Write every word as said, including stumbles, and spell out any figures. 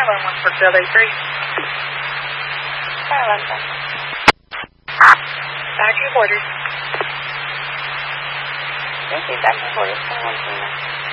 one one for Field A three. Atlanta. Back to your borders. This is back to borders, one one two nine.